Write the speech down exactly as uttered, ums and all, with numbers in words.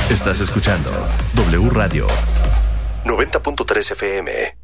Estás escuchando W Radio noventa punto tres F M.